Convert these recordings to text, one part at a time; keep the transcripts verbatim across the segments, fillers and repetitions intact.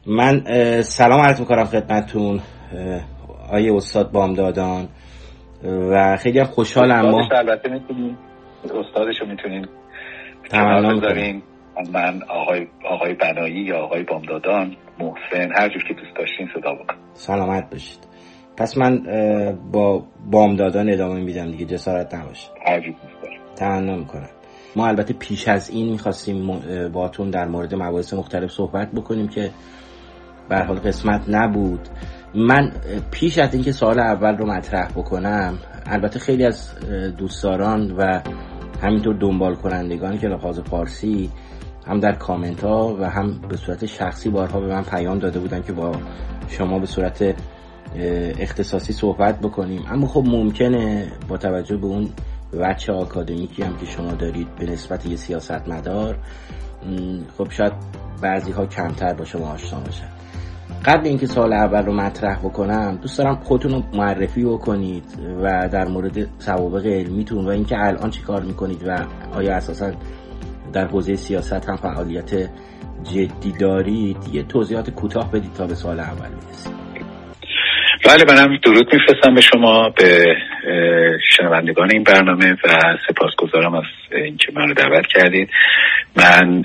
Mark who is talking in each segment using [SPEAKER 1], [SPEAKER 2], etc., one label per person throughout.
[SPEAKER 1] من سلام عرض میکنم خدمتتون آیه استاد بامدادان و خیلی هم خوشحالم. ما
[SPEAKER 2] البته میتونین استادشو میتونین
[SPEAKER 1] تمام
[SPEAKER 2] بذارین، من آقای آقای بنایی یا آقای بامدادان، محسن، هر جور که دوست داشتین صدا بکن.
[SPEAKER 1] سلامت باشید. پس من با بامدادان ادامه میدم دیگه، جسارت نباشه.
[SPEAKER 2] هر جور دوست دارید.
[SPEAKER 1] تمنا میکنم. ما البته پیش از این میخواستیم باهاتون در مورد مباحث مختلف صحبت بکنیم که به هر حال قسمت نبود. من پیش از اینکه سوال اول رو مطرح بکنم، البته خیلی از دوستداران و همینطور دنبال کنندگانی که لحاظ فارسی هم در کامنت ها و هم به صورت شخصی بارها به من پیام داده بودن که با شما به صورت اختصاصی صحبت بکنیم، اما خب ممکنه با توجه به اون وجه آکادمیکی هم که شما دارید به نسبت یه سیاستمدار، خب شاید بعضی ها کمتر با شما آشنا باشن. قبل اینکه سوال اول رو مطرح بکنم، دوست دارم خودتون رو معرفی بکنید و در مورد سوابق علمیتون و اینکه الان چی کار میکنید و آیا اساساً در حوزه سیاست هم فعالیت جدی دارید، یه توضیحات کوتاه بدید تا به سوال اول برسیم.
[SPEAKER 2] بله، منم درود میفرستم به شما، به شنوندگان این برنامه و سپاسگزارم از اینکه منو دعوت کردید. من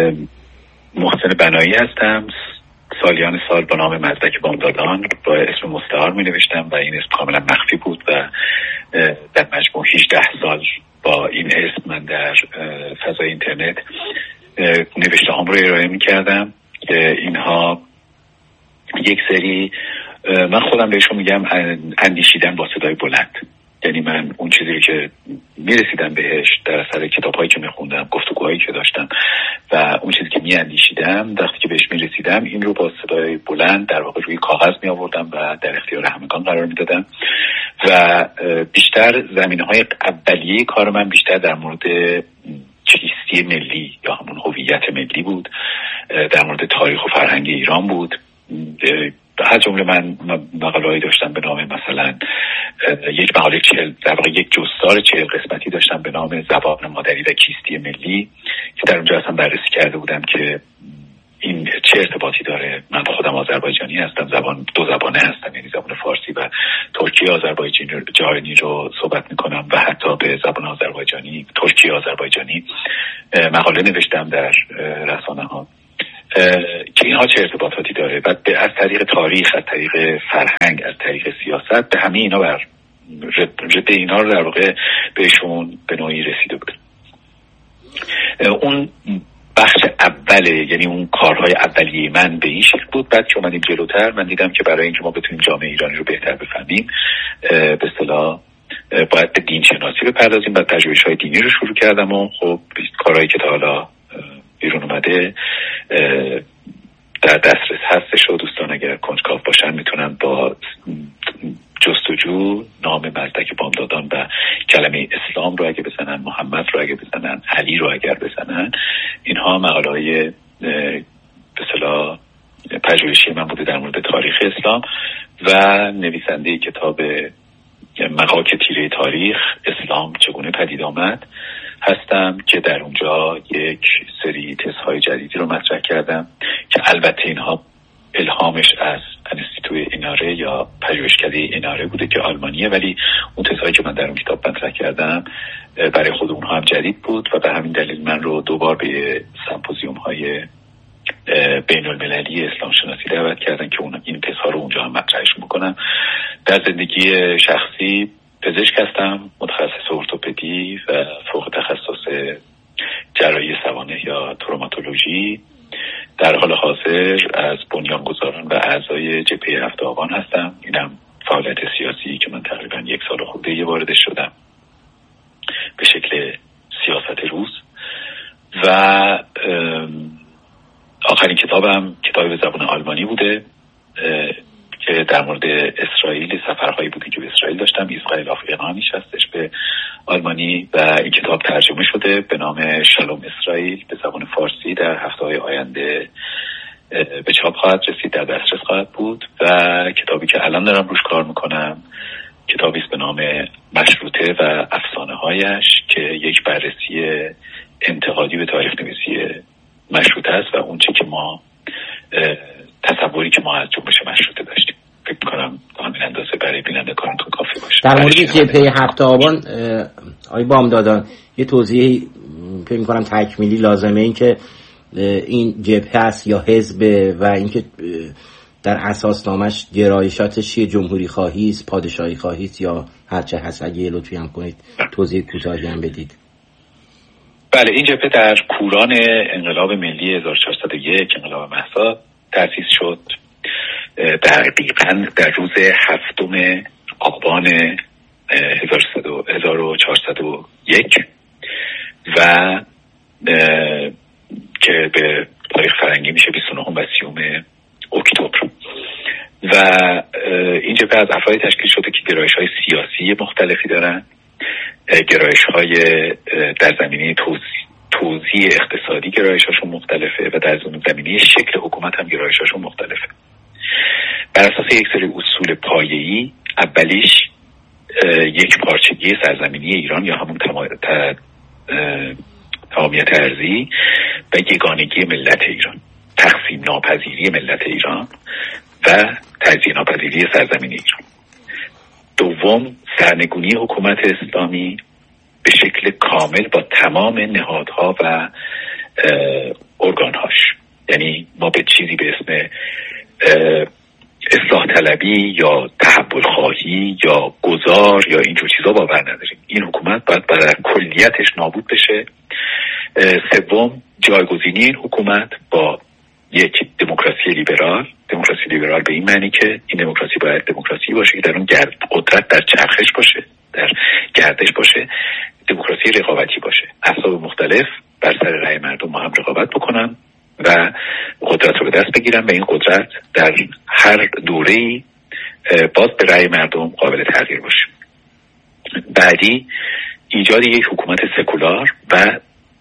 [SPEAKER 2] محسن بنایی هستم. سالیان سال با نام مزدک بامدادان با اسم مستعار می نوشتم و این اسم کاملا مخفی بود و در مجموع هجده سال با این اسم من در فضای اینترنت نوشته هام رو ارائه می کردم. اینها یک سری، من خودم بهشون میگم اندیشیدن با صدای بلند، یعنی من اون چیزی رو که میرسیدم بهش در اثر کتاب‌هایی که میخوندم، گفتگوهایی که داشتم و اون چیزی که میاندیشیدم، وقتی که بهش میرسیدم این رو با صدای بلند در واقع روی کاغذ میآوردم و در اختیار همگان قرار میدادم و بیشتر زمینه‌های اولیه کار من بیشتر در مورد چیستی ملی یا همون هویت ملی بود، در مورد تاریخ و فرهنگ ایران بود. از جمله من مقاله‌ای داشتم به نام مثلا یک مقاله چهل در واقع یک جستار چهل قسمتی داشتم به نام زبان مادری و کیستی ملی که در اونجا اصلا بررسی کرده بودم که این چه ارتباطی داره. من خودم آذربایجانی هستم، زبان دو زبانه هستم، یعنی زبان فارسی و ترکی آذربایجانی رو صحبت میکنم و حتی به زبان آذربایجانی، ترکی آذربایجانی مقاله نوشتم در رسانه ها که اینها چه ارتباطاتی داره و از طریق تاریخ، از طریق فرهنگ، از طریق سیاست به همه اینا بر رد اینا رو در واقع بهشون به نوعی رسیده بود. اون بخش اوله، یعنی اون کارهای اولیه من به این شکل بود. بعد که اومدیم جلوتر من دیدم که برای اینکه ما بتونیم جامعه ایرانی رو بهتر بفهمیم، به اصطلاح باید به دین شناسی بپردازیم و پژوهش‌های دینی رو شروع کردم و خب کارهایی که تا حالا بیرون اومده در دسترس هستش و دوستان اگر کنجکاو باشن میتونن با جستجو نام مزدک بامدادان و کلمه اسلام رو اگه بزنن، محمد رو اگه بزنن، علی رو اگر بزنن، اینها مقاله‌های به اصطلاح پژوهشی من بوده در مورد تاریخ اسلام و نویسنده کتاب مغاک تیره تاریخ اسلام چگونه پدید آمد هستم که در اونجا یک سری تزهای جدیدی رو مطرح کردم که البته اینها الهامش از انستیتوی ایناره یا پژوهشکده ایناره بوده که آلمانیه، ولی اون تزهایی که من در اون کتاب مطرح کردم برای خود اونها هم جدید بود و به همین دلیل من رو دوبار به سمپوزیوم های بین المللی اسلام شناسی دعوت کردن که اون این تزها رو اونجا هم مطرحش میکنم. در زندگی شخصی پزشک هستم، متخصص ارتوپدی و فوق تخصص جراحی سوانح یا تروماتولوژی. در حال حاضر از بنیانگذاران و اعضای جبهه هفت آبان هستم. اینم فعالیت سیاسی که من تقریبا یک سال خورده یه واردش شدم به شکل سیاست روز. و آخرین کتابم کتاب به زبان آلمانی بوده که در مورد اسرائیل، سفرهایی بوده که به اسرائیل داشتم، اسرائیل آفریقانیش هستش به آلمانی و این کتاب ترجمه شده به نام شالوم اسرائیل به زبان فارسی. در هفته‌های آینده به چاپ خواهد رسید، در دسترس خواهد بود. و کتابی که الان دارم روش کار میکنم کتابی است به نام مشروطه و افسانه هایش که یک بررسی انتقادی به تاریخ نویسی مشروطه است و اون چه که ما تصوری که ما از جنبش مشروطه داشتیم. فکر می‌کنم همین اندازه برای بینندگانتون کافی باشه.
[SPEAKER 1] در مورد جبهه هفت آبان آقای بامدادان یه توضیح فکر می‌کنم تکمیلی لازمه، این که این جبهه است یا حزب و اینکه در اساسنامه‌اش گرایشاتش چیه، جمهوری خواهی است، پادشاهی خواهی است یا هر چه هست؟ اگه لطفی هم کنید توضیح کوتاهی هم بدید.
[SPEAKER 2] بله، این جبهه در کوران انقلاب ملی هزار و چهارصد و یک انقلاب مهسا تأسیس شد دقیقاً در روز هفتم آبان هزار و چهارصد و یک و که به تاریخ فرنگی میشه بیست و نه و سی اکتبر. و این جبهه از افرادی تشکیل شده که گرایش‌های سیاسی مختلفی دارن، گرایش‌های در زمینه توزیع اقتصادی گرایش‌هاشون مختلفه و در زمینه شکل حکومت هم گرایش‌هاشون مختلفه. بر اساس یک سری اصول پایه‌ای، اولیش یک پارچگی سرزمینی ایران یا همون تمامیت ارضی و یگانگی ملت ایران، تقسیم ناپذیری ملت ایران و تجزیه ناپذیری سرزمین ایران. دوم، سرنگونی حکومت اسلامی به شکل کامل با تمام نهادها و ارگانهاش. یعنی ما به چیزی به اسم اصلاح طلبی یا تحول خواهی یا گذار یا اینجور چیزا باور نداریم. این حکومت باید در کلیتش نابود بشه. سوم، جایگزینی این حکومت با یک دموکراسی لیبرال. دموکراسی لیبرال به این معنی که این دموکراسی باید دموکراسی باشه که در اون قدرت در چرخش باشه، در گردش باشه، دموکراسی رقابتی باشه، احزاب مختلف بر سر رأی مردم ما هم رقابت بکنن و قدرت رو به دست بگیرن و این قدرت در هر دوره‌ای باز به رأی مردم قابل تغییر باشه. بعدی، ایجاد یک حکومت سکولار و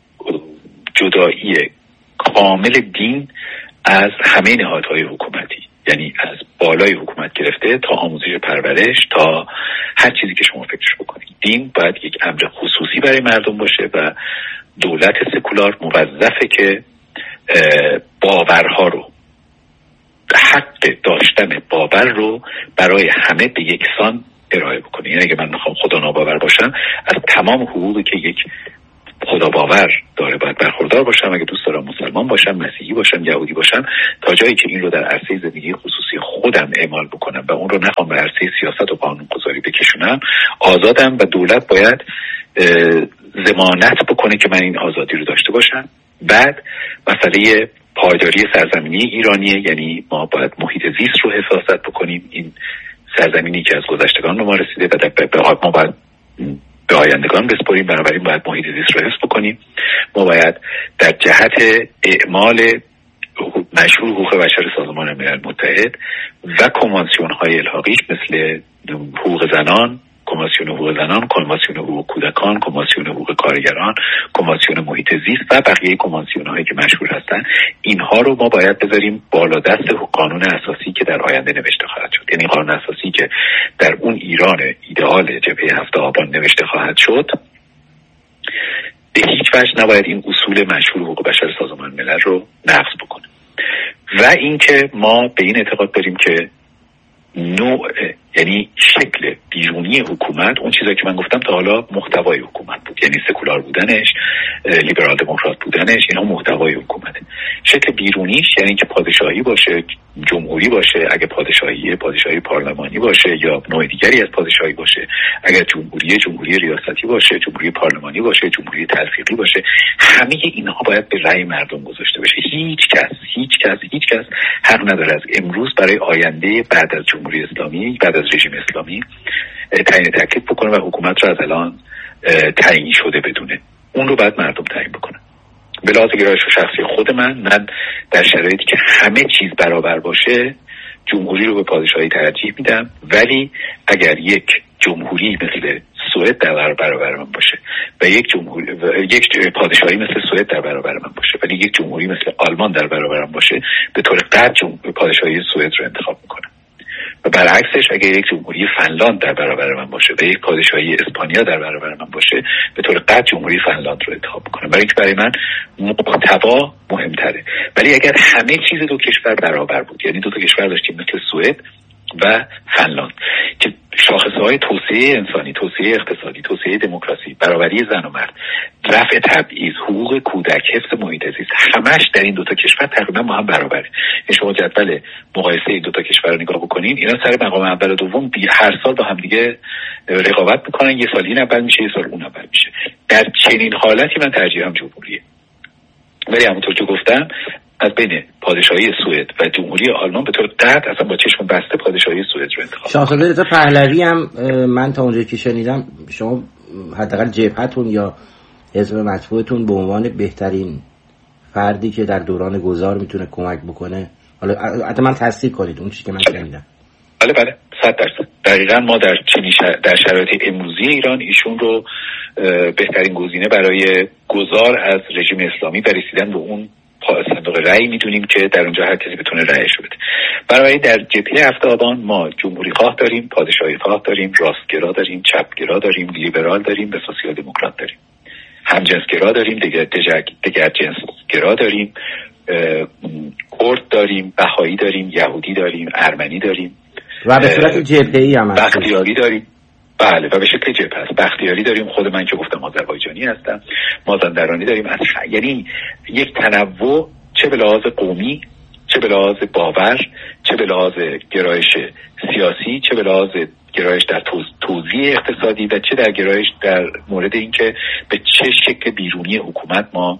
[SPEAKER 2] جدایی کامل دین از همه نهادهای حکومتی، یعنی از بالای حکومت گرفته تا آموزش پرورش تا هر چیزی که شما فکرش بکنید. دین باید یک امر خصوصی برای مردم باشه و دولت سکولار موظفه که باورها رو، حق داشتن باور رو برای همه به یکسان ارائه بکنه. یعنی اگه من میخوام خدا ناباور باشم، از تمام حقوقی که یک خدا باور داره باید برخوردار باشم. اگه دوست دارم مسلمان باشم، مسیحی باشم، یهودی باشم، تا جایی که این رو در عرصه زندگی خصوصی خودم اعمال بکنم و اون رو نخوام به عرصه سیاست و قانونگذاری بکشونم، آزادم و دولت باید ضمانت بکنه که من این آزادی رو داشته باشم. بعد مسئله پایداری سرزمینی ایرانیه، یعنی ما باید محیط زیست رو حفاظت بکنیم. این سرزمینی که از گذشتگان به ما رسیده و به ما باید به آیندگان بسپاریم، بنابراین باید محیط زیست رو حفظ بکنیم. ما باید در جهت اعمال مشروع حقوق بشر سازمان ملل متحد و کنوانسیون های الحاقیش مثل حقوق زنان، کنوانسیون حقوق زنان، کنوانسیون حقوق کودکان، کنوانسیون حقوق کارگران، کنوانسیون محیط زیست و بقیه کنوانسیون هایی که مشهور هستن، اینها رو ما باید بذاریم بالا دست قانون اساسی که در آینده نوشته خواهد شد. یعنی قانون اساسی که در اون ایران ایدئال جبهه هفت آبان نوشته خواهد شد، به هیچ وجه نباید این اصول مشهور حقوق بشر سازمان ملل رو نقض بکنه. و اینکه ما به این اعتقاد داریم که نوع، یعنی شکل بیرونی حکومت، اون چیزایی که من گفتم تا حالا محتوای حکومت بود، یعنی سکولار بودنش، لیبرال دموکرات بودنش، اینا محتوای حکومته. شکل بیرونیش یعنی که پادشاهی باشه، جمهوری باشه، اگه پادشاهی پادشاهی پارلمانی باشه یا نوع دیگری از پادشاهی باشه، اگر جمهوری جمهوری ریاستی باشه، جمهوری پارلمانی باشه، جمهوری تلفیقی باشه، همه اینها باید به رأی مردم گذاشته بشه. هیچ کس هیچ کس هیچ کس حق نداره از امروز برای آینده بعد از جمهوری اسلامی، بعد از رژیم اسلامی تعیین تکلیف بکنه و حکومت رو از الان تعیین شده بدونه. اون رو بعد مردم تعیین بکنن. به لحاظ گرایش شخصی خود من من در شرایطی که همه چیز برابر باشه جمهوری رو به پادشاهی ترجیح میدم، ولی اگر یک جمهوری مثل سوئد در برابر من باشه و یک جمهوری و یک پادشاهی مثل سوئد در برابر من باشه ولی یک جمهوری مثل آلمان در برابر من باشه، به طور قطع پادشاهی سوئد رو انتخاب میکنم. و برعکسش اگر یک جمهوری فنلاند در برابر من باشه و یک پادشاهی اسپانیا در برابر من باشه، به طور قطع جمهوری فنلاند رو انتخاب میکنم، برای اینکه برای من محتوا مهمتره. ولی اگر همه چیز دو کشور برابر بود، یعنی دو تا کشور داشتیم مثل سوئد و فنلاند که شاخصهای توسعه انسانی، توسعه اقتصادی، توسعه دموکراسی، برابری زن و مرد، رفع تبعیض، حقوق کودک، حفظ محیط زیست، همش در این دو تا کشور تقریبا با هم برابره. این شما جدول مقایسه این دو تا کشور رو نگاه بکنین، اینا سر مقام اول و دوم هر سال با هم دیگه رقابت میکنن، یه سال این اول میشه، یه سال اون اول میشه. در چنین حالتی من ترجیحم جمهوریه. ولی همونطور که گفتم از بین پادشاهی سوئد و جمهوری آلمان به طور قطع اصلا با چشم بسته پادشاهی سوئد رو انتخاب.
[SPEAKER 1] شاهزاده رضا پهلوی هم من تا اونجایی که شنیدم شما حداقل جبهتون یا حزب مطبوعتون به عنوان بهترین فردی که در دوران گذار میتونه کمک بکنه، حالا حتما من تصدیق کنید اون چیزی که من شنیدم.
[SPEAKER 2] بله بله صد درصد دقیقاً ما در چنین در شرایط امروزی ایران ایشون رو بهترین گزینه برای گذار از رژیم اسلامی و رسیدن به اون صندوق رأی میدونیم که در اونجا هر کسی بتونه رأیش بده. برای در جبهه هفت آبان ما جمهوری خواه داریم، پادشاهی خواه داریم، راستگرا داریم، چپگرا داریم، لیبرال داریم و سوسیال دموکرات داریم. همجنسگرا داریم، دیگر دیگر جنسگرا داریم، کرد داریم، بهایی داریم، یهودی داریم، ارمنی داریم
[SPEAKER 1] و به صورت جبهه‌ای هم
[SPEAKER 2] بختیاری داریم. بله و به شکل جبهه است. بختیاری داریم، خود من که گفتم آذربایجانی هستم، مازندرانی داریم، از یعنی یک تنوع چه به لحاظ قومی، چه به لحاظ باور، چه به لحاظ گرایش سیاسی، چه به لحاظ گرایش در توزیع اقتصادی و چه در گرایش در مورد اینکه به چه شکل بیرونی حکومت ما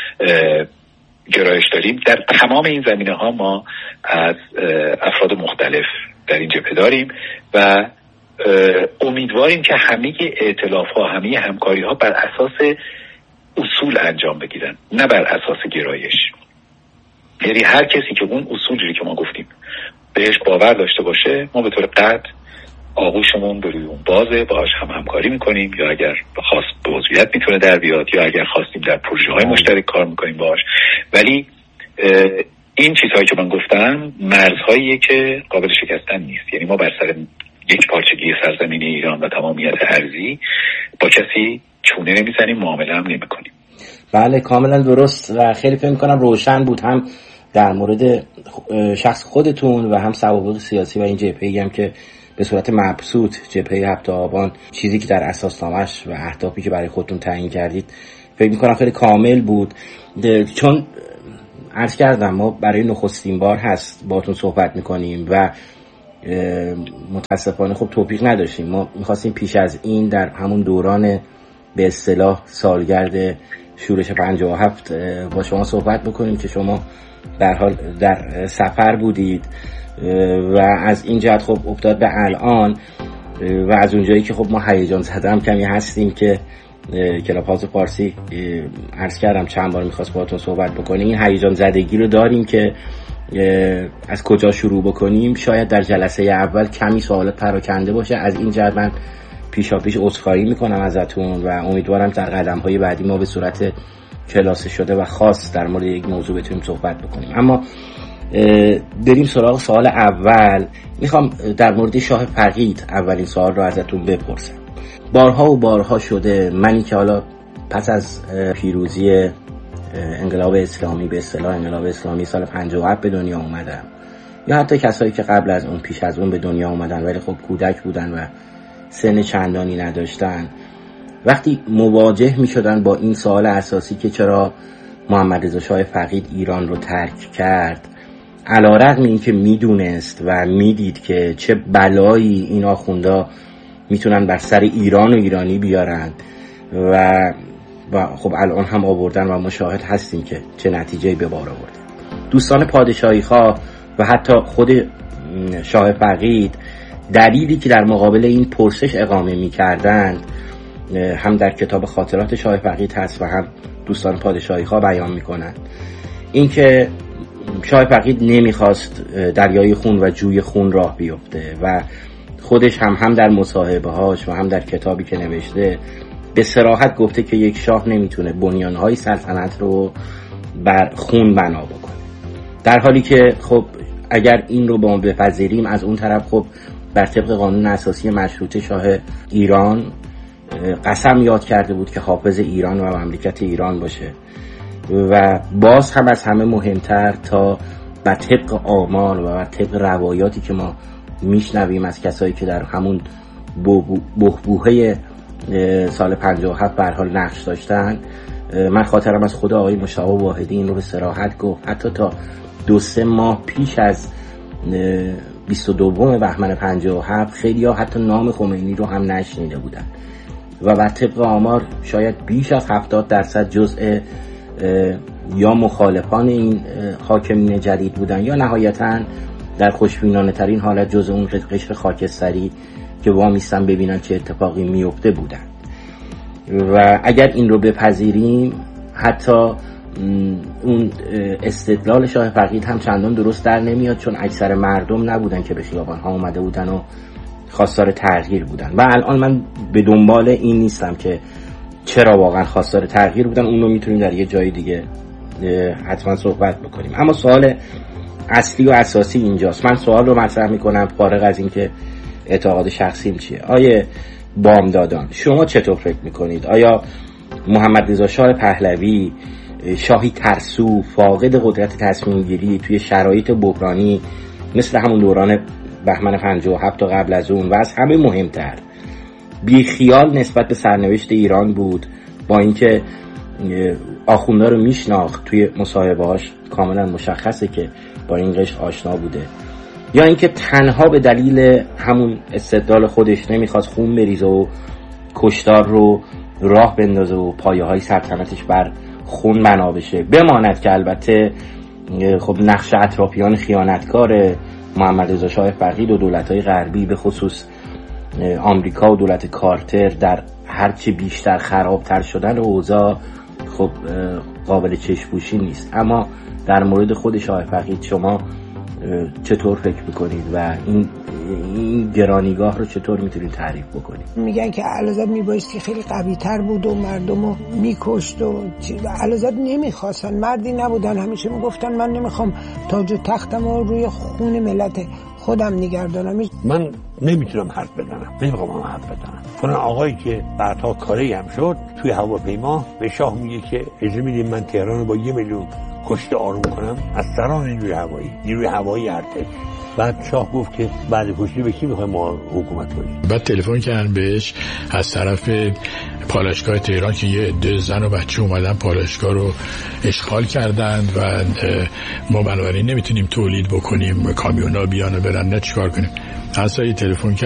[SPEAKER 2] گرایش داریم. در تمام این زمینه ها ما از افراد مختلف در این جبهه داریم و امیدواریم که همه ائتلاف ها، همه همکاری ها بر اساس اصول انجام بگیرن، نه بر اساس گرایش. یعنی هر کسی که اون اصولی که ما گفتیم بهش باور داشته باشه، ما به طور قطع آغوشمون به روی اون بازه، باهاش هم همکاری میکنیم، یا اگر خواست به عضویت میتونه در بیاد، یا اگر خواستیم در پروژه های مشترک کار میکنیم باهاش. ولی این چیزهایی که من گفتم مرزهاییه که قابل شکستن نیست. یعنی ما بر سر یک پارچگی سرزمین ایران و تمامیت ارضی با کسی چونه نمیزنیم، معامله هم نمیکنیم.
[SPEAKER 1] بله کاملا درست و خیلی فکر میکنم روشن بود، هم در مورد شخص خودتون و هم سوابق سیاسی و این جبهه‌ای هم که به صورت مبسوط جبهه هفت آبان، چیزی که در اساسنامه‌اش و اهدافی که برای خودتون تعیین کردید فکر میکنم خیلی کامل بود. چون عرض کردم ما برای نخستین بار هست باهاتون صحبت میکنیم و متاسفانه خب توفیق نداشتیم. ما میخواستیم پیش از این در همون دوران به اصطلاح سالگرد شورش پنجاه و هفت با شما صحبت بکنیم که شما در حال در سفر بودید و از این جهت خب افتاد به الان و از اونجایی که خب ما هیجان زده هم کمی هستیم که کلاب هاوس فارسی عرض کردم چند بار میخواست باهاتون صحبت بکنیم، این هیجان زدگی رو داریم که از کجا شروع بکنیم. شاید در جلسه اول کمی سوالات پراکنده باشه، از این جهت من پیشا پیش عذرخواهی میکنم ازتون و امیدوارم در قدم‌های بعدی ما به صورت کلاس شده و خاص در مورد یک موضوع بتونیم صحبت بکنیم. اما بریم سراغ سوال اول. میخوام در مورد شاه فقید اولین سوال رو ازتون بپرسم. بارها و بارها شده منی که حالا پس از پیروزی انقلاب اسلامی، به اصطلاح انقلاب اسلامی سال پنجاه و هفت به دنیا اومدم، یا حتی کسایی که قبل از اون پیش از اون به دنیا اومدن ولی خب کودک بودن و سن چندانی نداشتن، وقتی مواجه می شدن با این سوال اساسی که چرا محمد رضا شاه فقید ایران رو ترک کرد، علی‌رغم این که میدونست و میدید که چه بلایی این آخوندا میتونن بر سر ایران و ایرانی بیارن و و خب الان هم آوردن و مشاهد هستیم که چه نتیجه‌ای به بار آورده. دوستان پادشاهی خواه و حتی خود شاه فقید دلیلی که در مقابل این پرسش اقامه می‌کردند هم در کتاب خاطرات شاه فقید هست و هم دوستان پادشاهی خواه بیان می‌کنند. این که شاه فقید نمیخواست دریای خون و جوی خون راه بیفته و خودش هم هم در مصاحبه هاش و هم در کتابی که نوشته به صراحت گفته که یک شاه نمیتونه بنیانهای سلطنت رو بر خون بنا بکنه، در حالی که خب اگر این رو با ما بپذیریم، از اون طرف خب بر طبق قانون اساسی مشروطه شاه ایران قسم یاد کرده بود که حافظ ایران و مملکت ایران باشه و باز هم از همه مهمتر تا بر طبق آمال و بر طبق روایاتی که ما میشنویم از کسایی که در همون بحبوحه سال پنجاه و هفت به هر حال نقش داشتن، من خاطرم از خود آقای مشتاق واحدی این رو به صراحت گفت، حتی تا دو سه ماه پیش از بیست و دوم بهمن پنجاه و هفت خیلی ها حتی نام خمینی رو هم نشنیده بودن و بر طبق آمار شاید بیش از هفتاد درصد جزء یا مخالفان این حاکمین جدید بودن یا نهایتاً در خوشبینانه ترین حالت جزء اون قشر خاکستری که وامیستن ببینن چه اتفاقی میفته بودن. و اگر این رو بپذیریم، حتی اون استدلال شاه فقید هم چندان درست در نمیاد، چون اکثر مردم نبودن که به خیابان ها اومده بودن و خواستار تغییر بودن. و الان من به دنبال این نیستم که چرا واقعا خواستار تغییر بودن، اون رو میتونیم در یه جای دیگه حتما صحبت بکنیم. اما سوال اصلی و اساسی اینجاست. من سوال رو مطرح میکنم فارغ از این که اعتقاد شخصیم چیه. آیه بامدادان، شما چطور فکر میکنید؟ آیا محمد رضا شاه پهلوی شاهی ترسو، فاقد قدرت تصمیم گیری توی شرایط بحرانی مثل همون دوران بهمن پنجاه و هفت تا قبل از اون و از همه مهمتر بیخیال نسبت به سرنوشت ایران بود، با اینکه آخوندا رو میشناخت، توی مصاحبه‌هاش کاملا مشخصه که با این قشر آشنا بوده، یا اینکه تنها به دلیل همون استدلال خودش نمیخواست خون بریزه و کشتار رو راه بندازه و پایه‌های سلطنتش بر خون بنا بشه، بماند که البته خب نقش اطرافیان خیانتکار محمد رضا شاه فقید و دولت‌های غربی به خصوص آمریکا و دولت کارتر در هرچی بیشتر خرابتر شدن اوضاع خب قابل چشم‌پوشی نیست. اما در مورد خود شاه فقید شما چطور فکر میکنید و این این گرانیگاه رو چطور میتونید تعریف بکنید؟
[SPEAKER 3] میگن که علازاد میبایستی خیلی قوی تر بود و مردم رو میکشت و علازاد نمیخواستن، مردی نبودن، همیشه میگفتن من نمیخوام تاج و تختم رو روی خون ملت خودم نگردانم.
[SPEAKER 4] من نمیتونم حرف بزنم، نمیخوام حرف بزنم. فلان آقایی که بعدها کاری هم شد توی هواپیما به شاه میگه که اجازه میدیم من تهران رو با یه میلیون کشته آروم کنم از سران نیروی هوایی نیروی هوایی ارتش. بعد شاه گفت که بعد کشته به کی میخوایم ما حکومت کنیم؟
[SPEAKER 5] بعد تلفن کردن بهش از طرف پالایشگاه تهران که یه عده زن و بچه اومدن پالایشگاه رو اشغال کردن و ما بنابراین نمیتونیم تولید بکنیم، کامیونا بیان و برن، نه چیکار کنیم؟ اصلا یه تلفن